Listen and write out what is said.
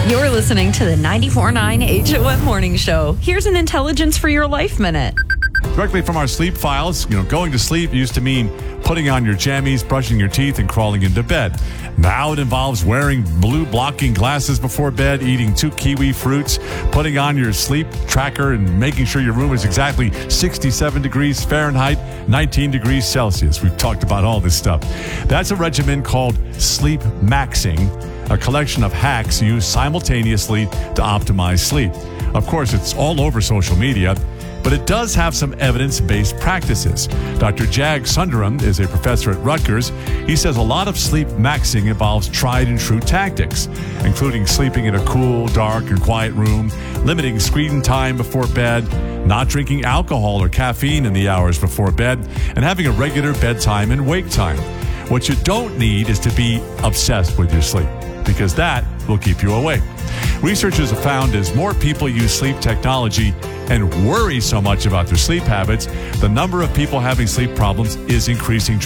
You're listening to the 94.9 HOM Morning Show. Here's an Intelligence for Your Life Minute. Directly from our sleep files, going to sleep used to mean putting on your jammies, brushing your teeth, and crawling into bed. Now it involves wearing blue blocking glasses before bed, eating 2 kiwi fruits, putting on your sleep tracker, and making sure your room is exactly 67 degrees Fahrenheit, 19 degrees Celsius. We've talked about all this stuff. That's a regimen called sleep maxing, a collection of hacks used simultaneously to optimize sleep. Of course, it's all over social media, but it does have some evidence-based practices. Dr. Jag Sundaram is a professor at Rutgers. He says a lot of sleep maxing involves tried and true tactics, including sleeping in a cool, dark, and quiet room, limiting screen time before bed, not drinking alcohol or caffeine in the hours before bed, and having a regular bedtime and wake time. What you don't need is to be obsessed with your sleep, because that will keep you awake. Researchers have found as more people use sleep technology and worry so much about their sleep habits, the number of people having sleep problems is increasing